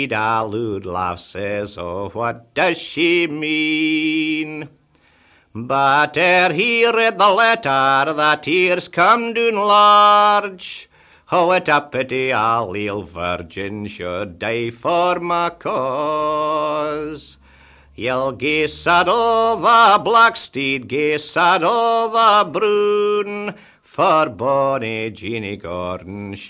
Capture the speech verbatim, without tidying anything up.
A lewd laugh says, oh, what does she mean? But ere he read the letter, the tears come down large. Oh, what a pity a leal virgin should die for my cause. Ye'll gae saddle the black steed, gae saddle the brown, for bonny Jeanie Gordon, she